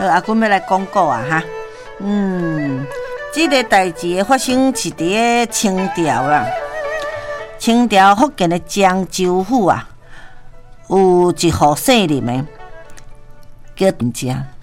阿君要来讲故啊哈。这个代志的发生是伫个清朝啦。清朝福建的漳州府啊，有一户姓林的叫陈家。